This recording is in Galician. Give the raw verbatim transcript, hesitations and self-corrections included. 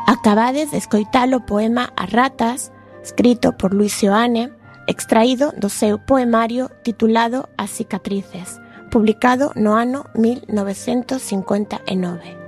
Acabades de escoitar o poema As ratas, escrito por Luis Seoane, extraído do seu poemario titulado As cicatrices, publicado no ano mil novecentos cincuenta e nove.